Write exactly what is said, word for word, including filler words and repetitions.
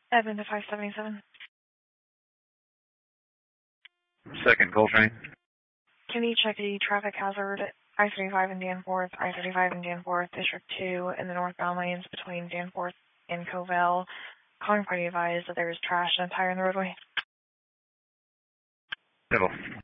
Evan to five seventy-seven. Second, Coltrane. Can you check the traffic hazard at I thirty-five and Danforth, I thirty-five and Danforth, District two, in the northbound lanes between Danforth and Covell? Calling party advised that there is trash and a tire in the roadway. Civil.